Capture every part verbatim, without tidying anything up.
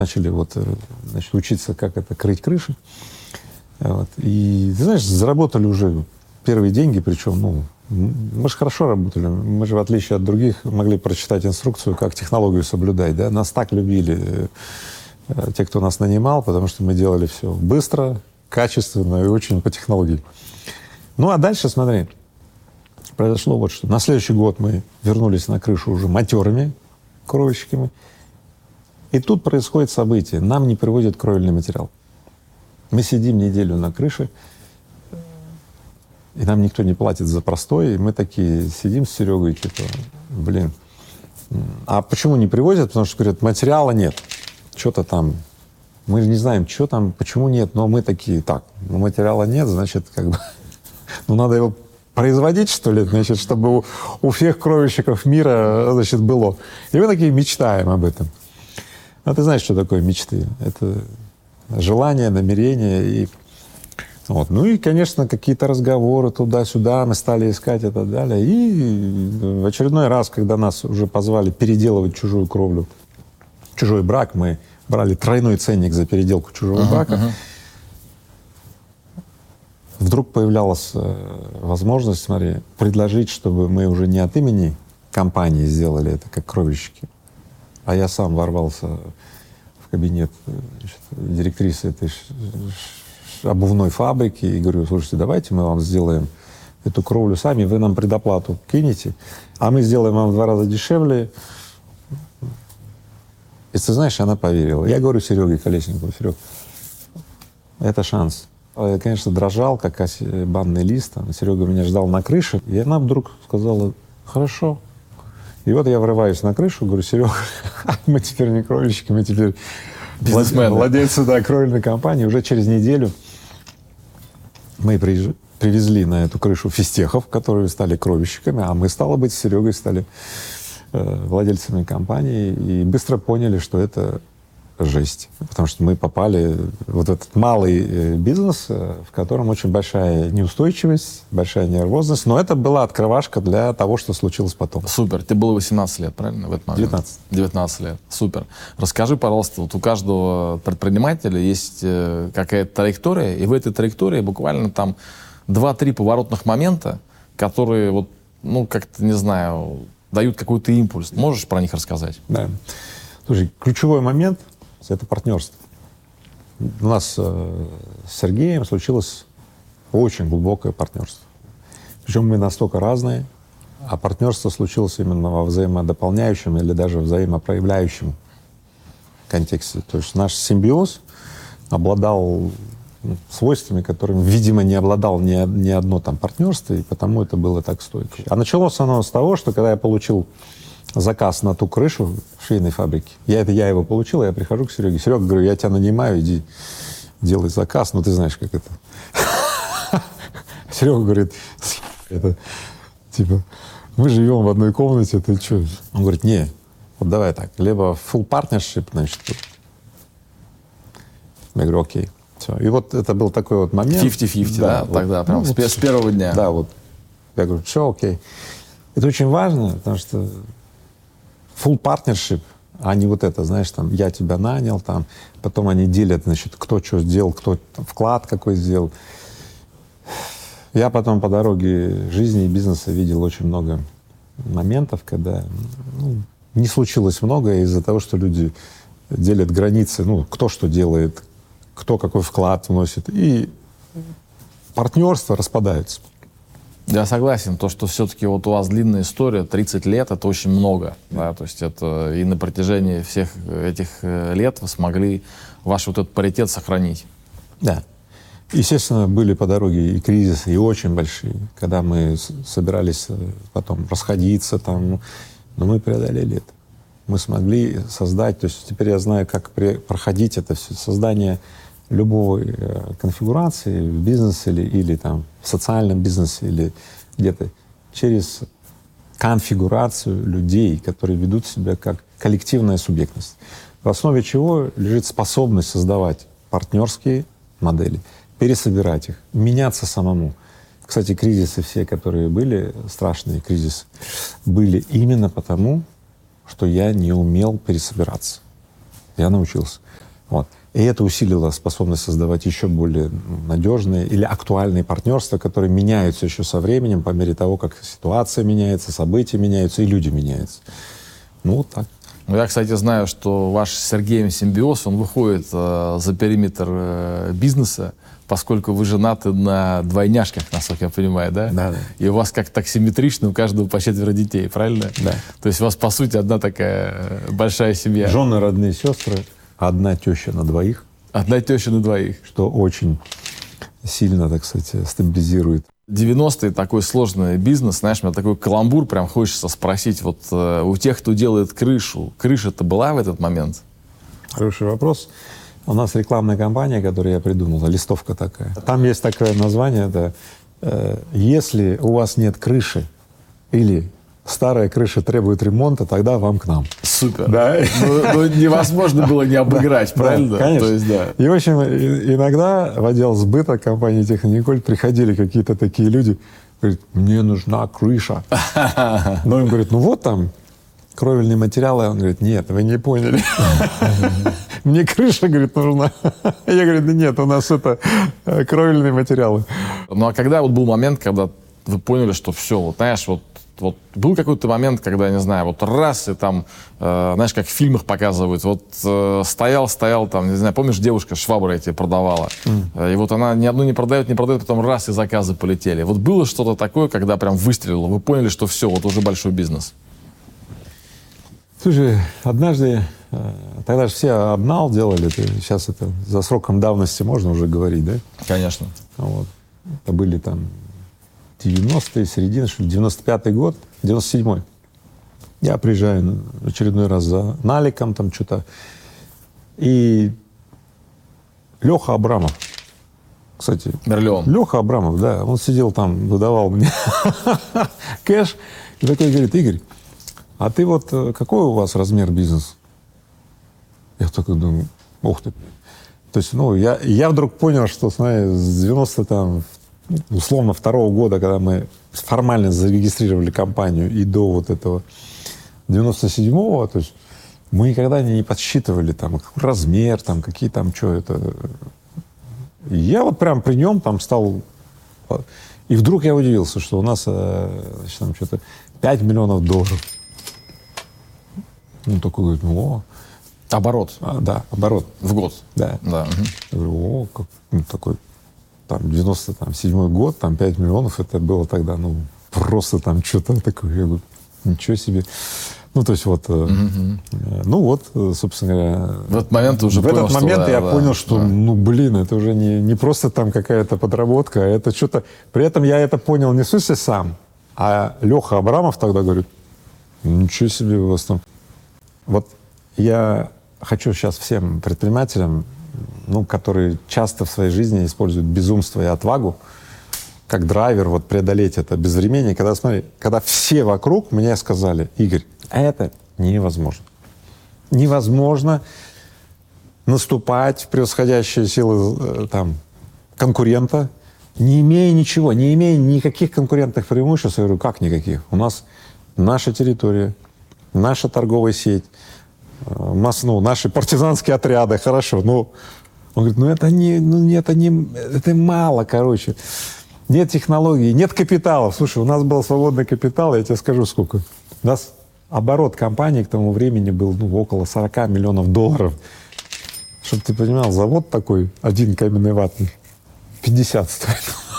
начали вот, значит, учиться, как это, крыть крыши. Вот. И, ты знаешь, заработали уже первые деньги, причем, ну, мы же хорошо работали. Мы же, в отличие от других, могли прочитать инструкцию, как технологию соблюдать, да. Нас так любили э, те, кто нас нанимал, потому что мы делали все быстро, качественно и очень по технологии. Ну, а дальше, смотри, произошло вот что. На следующий год мы вернулись на крышу уже матерыми кровельщиками. И тут происходит событие. Нам не привозят кровельный материал. Мы сидим неделю на крыше, и нам никто не платит за простой. И мы такие сидим с Серегой, типа, блин, а почему не привозят? Потому что, говорят, материала нет. Что-то там, мы не знаем, что там, почему нет, но мы такие, так, ну материала нет, значит, как бы, ну надо его производить, что ли, значит, чтобы у, у всех кровельщиков мира, значит, было. И мы такие мечтаем об этом. А ты знаешь, что такое мечты? Это желание, намерение. И, вот. Ну и, конечно, какие-то разговоры туда-сюда, мы стали искать и так далее. И в очередной раз, когда нас уже позвали переделывать чужую кровлю, чужой брак, мы брали тройной ценник за переделку чужого uh-huh, брака, uh-huh. Вдруг появлялась э, возможность, смотри, предложить, чтобы мы уже не от имени компании сделали это, как кровельщики, а я сам ворвался в кабинет, значит, директрисы этой ш, ш, обувной фабрики и говорю, слушайте, давайте мы вам сделаем эту кровлю сами, вы нам предоплату кинете, а мы сделаем вам в два раза дешевле. И ты знаешь, она поверила. Я говорю Сереге Колесникову, Серег, это шанс. Я, конечно, дрожал, как банный лист. Серега меня ждал на крыше, и она вдруг сказала, хорошо. И вот я врываюсь на крышу, говорю, Серега, мы теперь не кровельщики, мы теперь бизнесмены, владельцы, да, кровельной компании. Уже через неделю мы приезж... привезли на эту крышу физтехов, которые стали кровельщиками, а мы, стало быть, с Серегой стали э, владельцами компании и быстро поняли, что это жесть. Потому что мы попали в вот этот малый бизнес, в котором очень большая неустойчивость, большая нервозность. Но это была открывашка для того, что случилось потом. Супер. Тебе было восемнадцать лет, правильно, в этот момент? девятнадцать. девятнадцать лет. Супер. Расскажи, пожалуйста, вот у каждого предпринимателя есть какая-то траектория, и в этой траектории буквально там два-три поворотных момента, которые вот, ну, как-то, не знаю, дают какой-то импульс. Можешь про них рассказать? Да. Слушай, ключевой момент — это партнерство. У нас э, с Сергеем случилось очень глубокое партнерство. Причем мы настолько разные, а партнерство случилось именно во взаимодополняющем или даже взаимопроявляющем контексте. То есть наш симбиоз обладал свойствами, которыми, видимо, не обладал ни, ни одно там партнерство, и потому это было так стойко. А началось оно с того, что когда я получил заказ на ту крышу в швейной фабрике. Я, это я его получил, я прихожу к Сереге. Серега, говорю, я тебя нанимаю, иди делай заказ. Ну, ты знаешь, как это. Серега говорит, это, типа, мы живем в одной комнате, ты что? Он говорит, не, вот давай так, либо full partnership, значит. Я говорю, окей. Все. И вот это был такой вот момент. пятьдесят на пятьдесят, да, да вот, тогда, прям ну, с, вот, с первого дня. Да, вот. Я говорю, все, окей. Это очень важно, потому что full partnership, а не вот это, знаешь, там, я тебя нанял, там, потом они делят, значит, кто что сделал, кто вклад какой сделал. Я потом по дороге жизни и бизнеса видел очень много моментов, когда ну, не случилось многое из-за того, что люди делят границы, ну, кто что делает, кто какой вклад вносит, и партнерства распадаются. Я согласен, то, что все-таки вот у вас длинная история, тридцать лет, это очень много, да, то есть это и на протяжении всех этих лет вы смогли ваш вот этот паритет сохранить. Да. Естественно, были по дороге и кризисы, и очень большие, когда мы собирались потом расходиться там, но мы преодолели это. Мы смогли создать, то есть теперь я знаю, как проходить это все, создание любой э, конфигурации в бизнесе или, или там в социальном бизнесе или где-то через конфигурацию людей, которые ведут себя как коллективная субъектность, в основе чего лежит способность создавать партнерские модели, пересобирать их, меняться самому. Кстати, кризисы все, которые были, страшные кризисы, были именно потому, что я не умел пересобираться. Я научился. Вот. И это усилило способность создавать еще более надежные или актуальные партнерства, которые меняются еще со временем, по мере того, как ситуация меняется, события меняются и люди меняются. Ну, вот так. Ну, я, кстати, знаю, что ваш с Сергеем симбиоз, он выходит э, за периметр э, бизнеса, поскольку вы женаты на двойняшках, насколько я понимаю, да? Да, да. И у вас как-то так симметрично, у каждого по четверо детей, правильно? Да. То есть у вас, по сути, одна такая большая семья. Жены, родные сестры, одна теща на двоих. Одна теща на двоих. Что очень сильно, так сказать, стабилизирует. девяностые такой сложный бизнес, знаешь, у меня такой каламбур, прям хочется спросить, вот э, у тех, кто делает крышу, крыша-то была в этот момент? Хороший вопрос. У нас рекламная кампания, которую я придумал, листовка такая. Там есть такое название, это э, «Если у вас нет крыши или старая крыша требует ремонта, тогда вам к нам». Супер. Да. Ну, ну, невозможно было не обыграть, Да, правильно? да, конечно. То есть, да. И, в общем, и- иногда в отдел сбыта компании «Техниколь» приходили какие-то такие люди, говорят, мне нужна крыша. Но им говорят, ну вот там кровельные материалы. Он говорит, нет, вы не поняли. Мне крыша, говорит, нужна. Я говорю, да нет, у нас это э, кровельные материалы. Ну а когда вот был момент, когда вы поняли, что все, вот знаешь, вот, вот был какой-то момент, когда, не знаю, вот раз и там, э, знаешь, как в фильмах показывают, вот э, стоял, стоял там, не знаю, помнишь, девушка швабры эти продавала, mm. и вот она ни одну не продает, не продает, потом раз и заказы полетели. Вот было что-то такое, когда прям выстрелило, вы поняли, что все, вот уже большой бизнес? Слушай, однажды, э, тогда же все обнал делали, это, сейчас это за сроком давности можно уже говорить, да? Конечно. Вот. Это были там девяностые, середина, что ли, девяносто пятый год, девяносто седьмой. Я приезжаю в очередной раз за наликом, там что-то. И Леха Абрамов, кстати. Мерлион. Леха Абрамов, да, он сидел там, выдавал мне кэш. И такой говорит, Игорь, а ты вот какой у вас размер бизнеса? Я такой думаю, ух ты. То есть, ну, я, я вдруг понял, что, знаешь, с девяносто там, условно, второго года, когда мы формально зарегистрировали компанию, и до вот этого девяносто седьмого, то есть мы никогда не подсчитывали там какой размер, там, какие там, что это. И я вот прям при нем там стал... И вдруг я удивился, что у нас, значит, там что-то пять миллионов долларов. Он такой говорит, ну, о. Оборот. А, да, оборот. В год. Да. Да. Я говорю, о, как, ну, такой, там, девяносто седьмой год, там, пять миллионов, это было тогда, ну, просто там что-то такое. Я говорю, ничего себе. Ну, то есть вот, mm-hmm. э, ну вот, собственно говоря. В этот момент ты уже в понял, этот момент что, я да, понял, да, что, да. ну, блин, это уже не, не просто там какая-то подработка, а это что-то... При этом я это понял не в смысле сам, а Леха Абрамов тогда говорит, ничего себе у вас там. Вот я хочу сейчас всем предпринимателям, ну, которые часто в своей жизни используют безумство и отвагу, как драйвер, вот преодолеть это безвременье, когда, смотри, когда все вокруг мне сказали, Игорь, это невозможно. Невозможно наступать в превосходящие силы там, конкурента, не имея ничего, не имея никаких конкурентных преимуществ. Я говорю, как никаких? У нас наша территория, наша торговая сеть, нас, ну, наши партизанские отряды, хорошо. Ну, он говорит, ну это не, ну это не, это мало, короче. Нет технологий, нет капиталов. Слушай, у нас был свободный капитал, я тебе скажу сколько. У нас оборот компании к тому времени был, ну, около сорок миллионов долларов. Чтобы ты понимал, завод такой, один каменный ватный, пятьдесят стоит.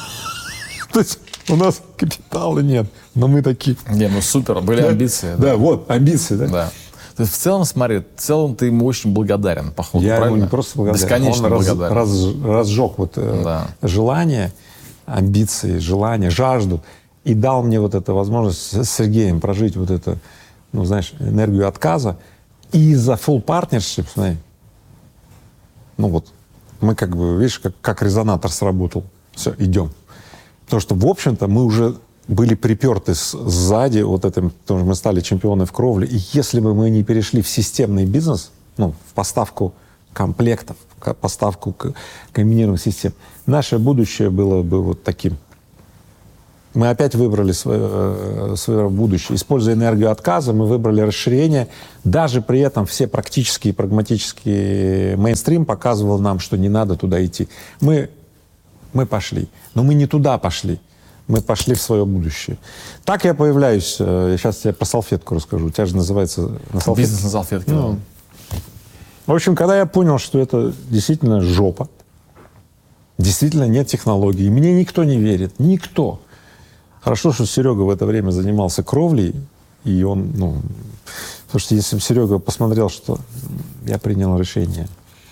То есть у нас капитала нет, но мы такие. Не, ну супер, были да, амбиции. Да, да, вот, амбиции, да. Да. То есть в целом, смотри, в целом ты ему очень благодарен, походу, Я правильно? ему не просто благодарен, Бесконечно он раз, благодарен. раз, разжег вот, Да. э, желание, амбиции, желание, жажду, и дал мне вот эту возможность с Сергеем прожить вот это, ну, знаешь, энергию отказа. И за full partnership, смотри, ну вот, мы как бы, видишь, как, как резонатор сработал. Все, идем. Потому что, в общем-то, мы уже были приперты с, сзади вот этим, потому что мы стали чемпионы в кровле. И если бы мы не перешли в системный бизнес, ну, в поставку комплектов, в поставку комбинированных систем, наше будущее было бы вот таким. Мы опять выбрали свое, свое будущее. Используя энергию отказа, мы выбрали расширение. Даже при этом все практические и прагматические мейнстрим показывал нам, что не надо туда идти. Мы, мы пошли. Но мы не туда пошли. Мы пошли в свое будущее. Так я появляюсь. Я сейчас тебе про салфетку расскажу. У тебя же называется на салфетке. Бизнес на салфетке. Ну, в общем, когда я понял, что это действительно жопа, действительно нет технологий, мне никто не верит. Никто. Хорошо, что Серега в это время занимался кровлей, и он, ну, потому что если бы Серега посмотрел, что я принял решение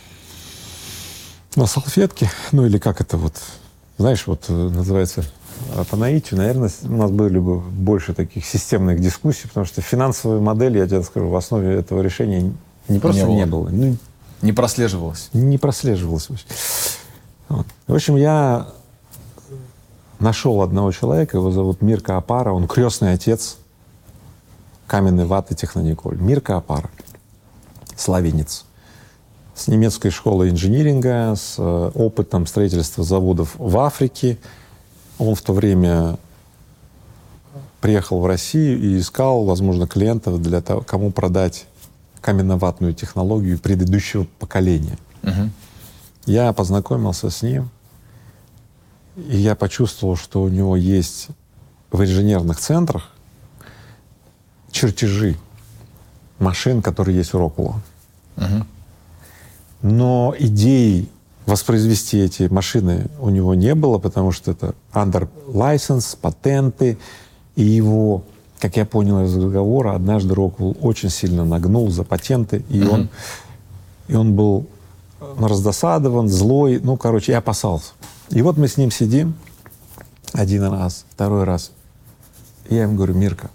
на салфетке, ну или как это вот, знаешь, вот называется по наитию, наверное, у нас были бы больше таких системных дискуссий, потому что финансовая модель, я тебе скажу, в основе этого решения не просто не, не было. Ну, не прослеживалось. Не прослеживалось. Вот. В общем, я нашел одного человека, его зовут Мирка Апара, он крестный отец каменной ваты Технониколь. Мирка Апара, словенец, с немецкой школой инжиниринга, с опытом строительства заводов в Африке. Он в то время приехал в Россию и искал, возможно, клиентов для того, кому продать каменно-ватную технологию предыдущего поколения. Uh-huh. Я познакомился с ним, и я почувствовал, что у него есть в инженерных центрах чертежи машин, которые есть у Rockwell. Uh-huh. Но идеи воспроизвести эти машины у него не было, потому что это under license, патенты, и его, как я понял из разговора, однажды Rockwell очень сильно нагнул за патенты, и, uh-huh. он, и он был раздосадован, злой, ну, короче, я опасался. И вот мы с ним сидим один раз, второй раз. И я ему говорю: Мирка,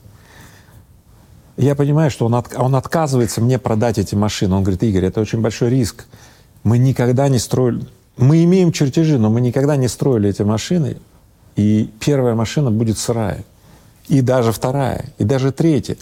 я понимаю, что он, от, он отказывается мне продать эти машины. Он говорит: Игорь, это очень большой риск. Мы никогда не строили... Мы имеем чертежи, но мы никогда не строили эти машины. И первая машина будет сырая. И даже вторая, и даже третья.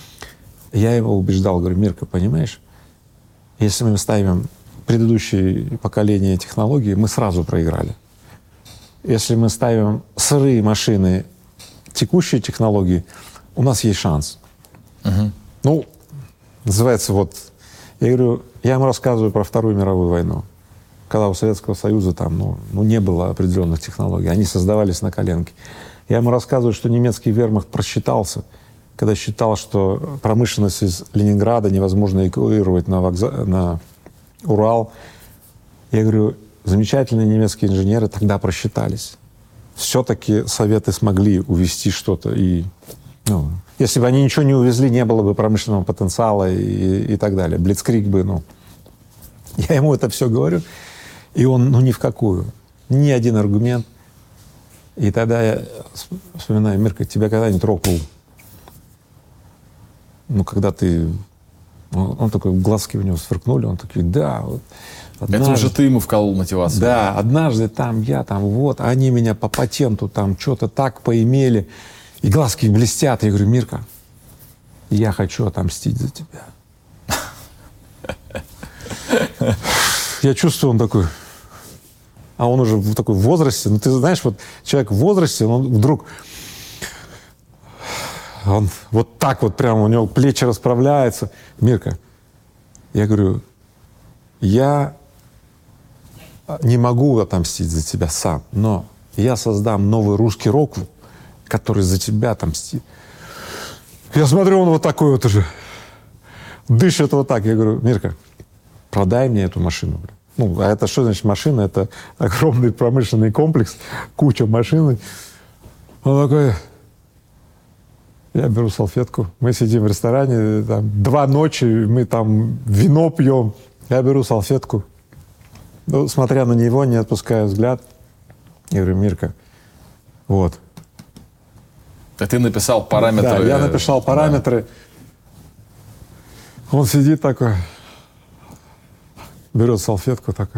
Я его убеждал, говорю: Мирка, понимаешь, если мы ставим предыдущее поколение технологий, мы сразу проиграли. Если мы ставим сырые машины текущей технологии, у нас есть шанс. Uh-huh. Ну, называется вот... Я говорю, я ему рассказываю про Вторую мировую войну. Когда у Советского Союза там, ну, ну, не было определенных технологий, они создавались на коленке. Я ему рассказываю, что немецкий вермахт просчитался, когда считал, что промышленность из Ленинграда невозможно эвакуировать на, вокзал, на Урал. Я говорю, замечательные немецкие инженеры тогда просчитались. Все-таки Советы смогли увезти что-то. И, ну, если бы они ничего не увезли, не было бы промышленного потенциала и, и так далее. Блицкриг бы, ну... Я ему это все говорю, и он, ну, ни в какую. Ни один аргумент. И тогда я вспоминаю: Мирка, тебя когда-нибудь Rockwell, ну, когда ты... Он, он такой, глазки у него сверкнули, он такой: да, вот... Однажды, это уже ты ему вколол мотивацию. Да, однажды там я, там вот, они меня по патенту там что-то так поимели, и глазки блестят. Я говорю: Мирка, я хочу отомстить за тебя. Я чувствую, он такой, а он уже в такой возрасте, ну ты знаешь, вот человек в возрасте, он вдруг, он вот так вот прямо, у него плечи расправляются. Мирка, я говорю, я не могу отомстить за тебя сам, но я создам новый русский Rockwell, который за тебя отомстит. Я смотрю, он вот такой вот уже дышит вот так. Я говорю: Мирка, продай мне эту машину. Ну, а это что значит машина? Это огромный промышленный комплекс, куча машин. Он такой: я беру салфетку, мы сидим в ресторане, там, два ночи, мы там вино пьем, я беру салфетку, ну, смотря на него, не отпуская взгляд, я говорю: Мирка, вот. А ты написал параметры? Да, я написал параметры. Да. Он сидит такой, берет салфетку такой.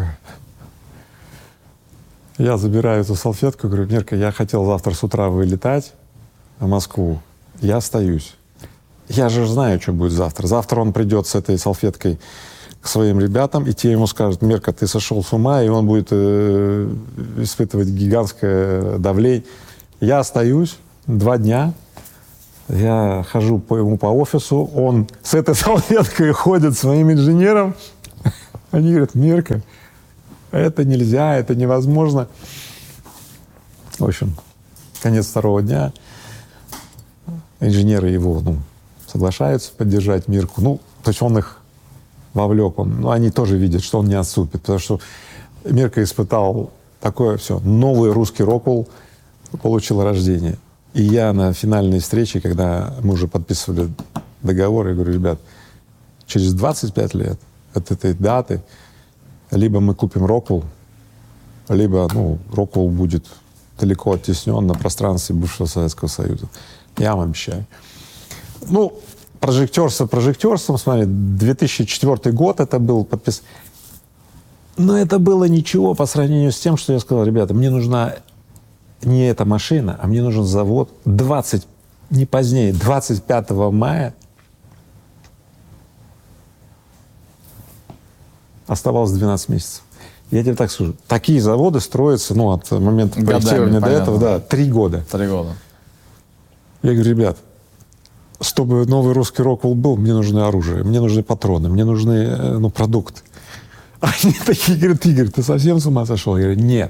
Я забираю эту салфетку, говорю: Мирка, я хотел завтра с утра вылетать в Москву. Я остаюсь. Я же знаю, что будет завтра. Завтра он придет с этой салфеткой к своим ребятам, и те ему скажут: Мирка, ты сошел с ума, и он будет э, испытывать гигантское давление. Я остаюсь, два дня я хожу по ему по офису, он с этой салфеткой ходит своим инженером. Они говорят: Мирка, это нельзя, это невозможно. В общем, конец второго дня. Инженеры его, ну, соглашаются поддержать Мирку. Ну, то есть он их вовлек. Он, ну, они тоже видят, что он не отступит. Потому что Мирка испытал такое все. Новый русский Роквелл получил рождение. И я на финальной встрече, когда мы уже подписывали договор, я говорю: ребят, через двадцать пять лет от этой даты либо мы купим Роквелл, либо, ну, Роквелл будет далеко оттеснен на пространстве бывшего Советского Союза. Я вам обещаю. Ну, прожектерство прожектерством, смотри, две тысячи четвёртый год это был подпис. Но это было ничего по сравнению с тем, что я сказал: ребята, мне нужна не эта машина, а мне нужен завод. двадцать, не позднее, двадцать пятого мая оставалось двенадцать месяцев. Я тебе так скажу, такие заводы строятся, ну, от момента проектирования до этого, да, три года. Три года. Я говорю: ребят, чтобы новый русский Роквелл был, мне нужны оружие, мне нужны патроны, мне нужны, ну, продукты. Они такие говорят: Игорь, ты совсем с ума сошел? Я говорю: нет.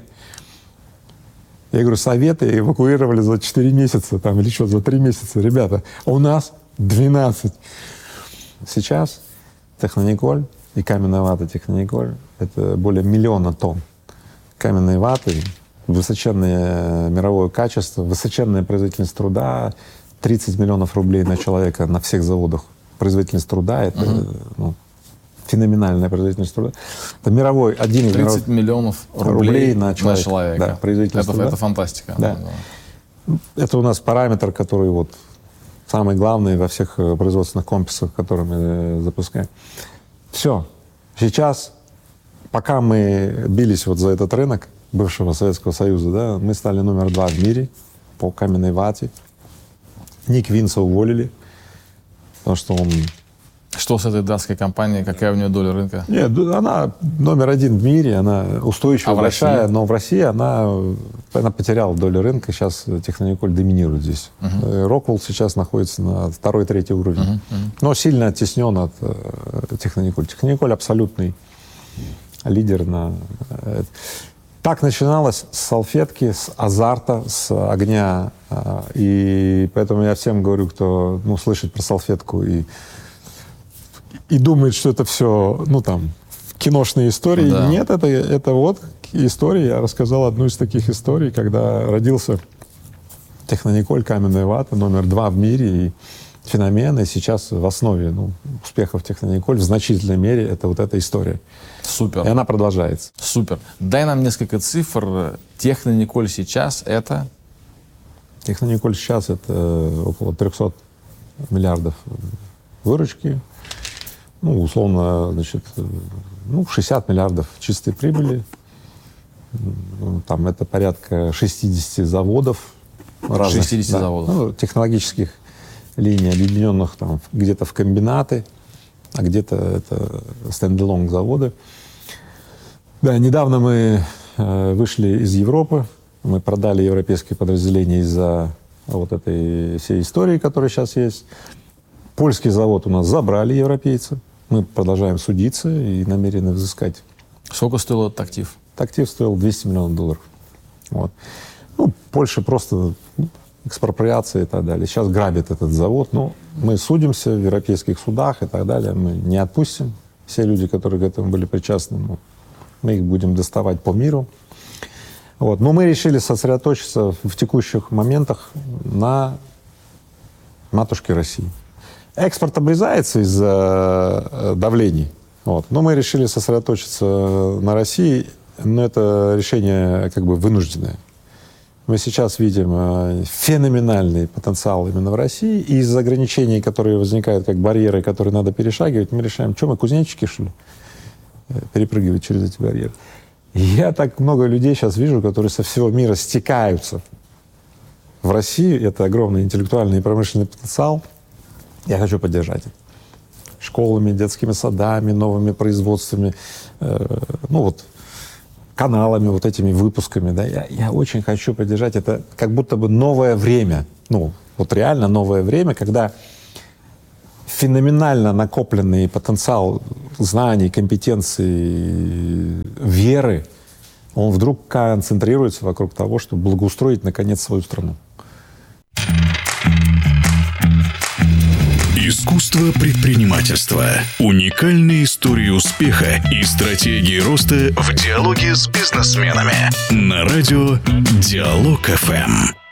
Я говорю: Советы эвакуировали за четыре месяца, там, или что, за три месяца. Ребята, у нас двенадцать. Сейчас Технониколь и каменная вата Технониколь — это более миллиона тонн каменной ваты, высоченное мировое качество, высоченная производительность труда, тридцать миллионов рублей на человека на всех заводах. Производительность труда — это, uh-huh. ну, феноменальная производительность труда. Это мировой, один из тридцать миллионов рублей, рублей на человека. На человека. Да, производительность это, труда. Это фантастика. Да. Да. Это у нас параметр, который вот самый главный во всех производственных комплексах, которые мы запускаем. Все. Сейчас, пока мы бились вот за этот рынок бывшего Советского Союза, да, мы стали номер два в мире по каменной вате. Ник Винца уволили, потому что он... Что с этой датской компанией? Какая у нее доля рынка? Нет, она номер один в мире, она устойчивая, а большая, России? Но в России она, она потеряла долю рынка, сейчас Технониколь доминирует здесь. Uh-huh. Роквелл сейчас находится на второй-третий уровень, uh-huh. Uh-huh. но сильно оттеснен от э, Технониколь. Технониколь абсолютный лидер на... Э, так начиналось с салфетки, с азарта, с огня. Э, и поэтому я всем говорю, кто, ну, слышит про салфетку и и думает, что это все, ну, там, киношные истории. Да. Нет, это, это вот история. Я рассказал одну из таких историй, когда родился Технониколь, каменная вата, номер два в мире, и феномен, и сейчас в основе, ну, успехов Технониколь в значительной мере это вот эта история. Супер. И она продолжается. Супер. Дай нам несколько цифр. Технониколь сейчас это? Технониколь сейчас это около трехсот миллиардов выручки. Ну, условно, значит, ну, шестьдесят миллиардов чистой прибыли. Там это порядка шестьдесят заводов. Разных, шестьдесят да, заводов. Ну, технологических линий, объединенных там где-то в комбинаты, а где-то это стендалон заводы. Да, недавно мы э, вышли из Европы. Мы продали европейские подразделения из-за вот этой всей истории, которая сейчас есть. Польский завод у нас забрали европейцы. Мы продолжаем судиться и намерены взыскать. Сколько стоил этот актив? Этот актив стоил двести миллионов долларов. Вот. Ну, Польша просто экспроприация и так далее. Сейчас грабит этот завод. Но мы судимся в европейских судах и так далее. Мы не отпустим. Все люди, которые к этому были причастны, ну, мы их будем доставать по миру. Вот. Но мы решили сосредоточиться в текущих моментах на матушке России. Экспорт обрезается из-за давлений, вот. Но мы решили сосредоточиться на России, но это решение как бы вынужденное. Мы сейчас видим феноменальный потенциал именно в России, и из ограничений, которые возникают как барьеры, которые надо перешагивать, мы решаем, что мы, кузнечики, что ли, перепрыгивать через эти барьеры. И я так много людей сейчас вижу, которые со всего мира стекаются в Россию. Это огромный интеллектуальный и промышленный потенциал. Я хочу поддержать это. Школами, детскими садами, новыми производствами. Э, ну вот, каналами, вот этими выпусками, да, я, я очень хочу поддержать это как будто бы новое время, ну, вот реально новое время, когда феноменально накопленный потенциал знаний, компетенций, веры, он вдруг концентрируется вокруг того, чтобы благоустроить, наконец, свою страну. Искусство предпринимательства. Уникальные истории успеха и стратегии роста в диалоге с бизнесменами. На радио Диалог эф эм.